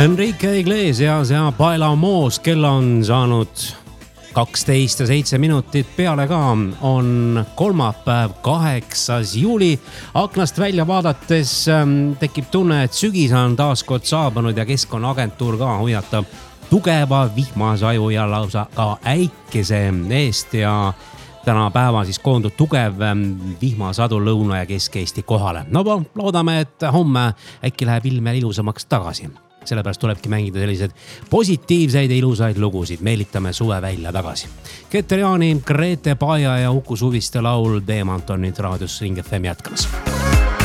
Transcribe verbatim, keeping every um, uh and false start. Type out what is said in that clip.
Enrique Iglesias ja Paela Moos, kell on saanud kaksteist ja seitse minutit peale ka, on kolmapäev, kaheksas juuli. Aknast välja vaadates tekib tunne, et sügis on taas kord saabunud ja Keskkonnaagentuur ka hoiatab tugeva vihmasaju ja lausa ka äikese eest ja täna päeva siis koondub tugev vihmasadu Lõuna- ja Kesk-Eesti kohale. No loodame, et homme äkki läheb ilm veel ilusamaks tagasi. Sellepärast tulebki mängida sellised positiivseid ja ilusaid lugusid. Meelitame suve välja tagasi. Keter Jaani, Grete Paja ja Uku Suviste laul Teemant on nüüd raadios Ring F M jätkamas.